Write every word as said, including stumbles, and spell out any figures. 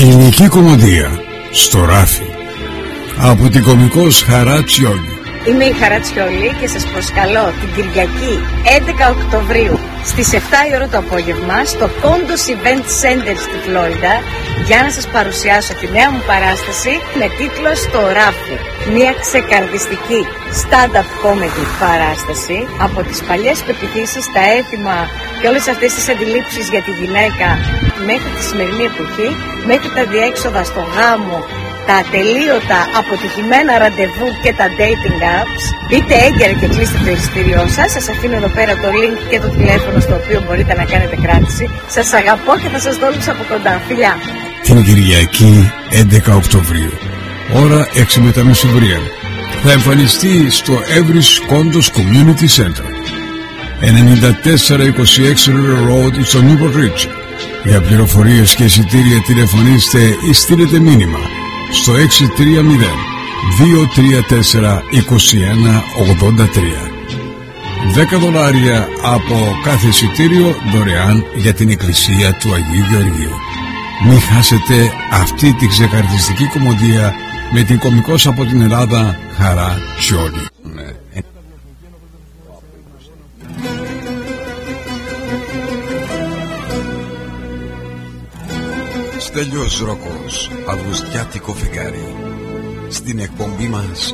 Ελληνική κομμωδία στο ράφι από την κωμικός Χαρά Τσιόλη. Είμαι η Χαρά Τσιόλη και σας προσκαλώ την Κυριακή έντεκα Οκτωβρίου στις εφτά η ώρα το απόγευμα στο Condos Event Center στη Φλόριντα για να σας παρουσιάσω τη νέα μου παράσταση με τίτλο «Στο ράφι». Μια ξεκαρδιστική stand-up comedy παράσταση από τις παλιές πεποιθήσεις, τα έθιμα και όλες αυτές τις αντιλήψεις για τη γυναίκα μέχρι τη σημερινή εποχή, μέχρι τα διέξοδα στο γάμο, τα ατελείωτα αποτυχημένα ραντεβού και τα dating apps. Μπείτε έγκαιρα και κλείστε το εισιτήριό σας. Σας αφήνω εδώ πέρα το link και το τηλέφωνο στο οποίο μπορείτε να κάνετε κράτηση. Σας αγαπώ και θα σας δω όλους από κοντά. Φιλιά! Την Κυριακή έντεκα Οκτωβρίου, ώρα έξι μετά μεσημβρία, θα εμφανιστεί στο Everest Condos Community Center, ενενήντα τέσσερα είκοσι έξι Road στο Newport Ridge. Για πληροφορίες και εισιτήρια τηλεφωνήστε ή στείλετε μήνυμα στο έξι τρία μηδέν δύο τρία τέσσερα είκοσι ένα ογδόντα τρία. δέκα δολάρια από κάθε εισιτήριο δωρεάν για την εκκλησία του Αγίου Γεωργίου. Μην χάσετε αυτή τη ξεκαρδιστική κομμωδία με την κωμικός από την Ελλάδα Χαρά Τσιόλη. Στέλιος Ρόκος, Αυγουστιάτικο φεγγάρι. Στην εκπομπή μας